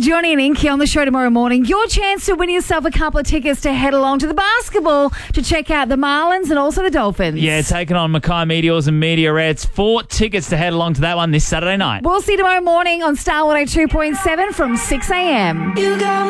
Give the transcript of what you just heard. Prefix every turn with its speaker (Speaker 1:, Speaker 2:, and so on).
Speaker 1: Johnny and Inky on the show tomorrow morning. Your chance to win yourself a couple of tickets to head along to the basketball to check out the Marlins and also the Dolphins.
Speaker 2: Yeah, taking on Mackay Meteors and Meteorettes. 4 tickets to head along to that one this Saturday night.
Speaker 1: We'll see you tomorrow morning on Star 102.7 from 6 a.m.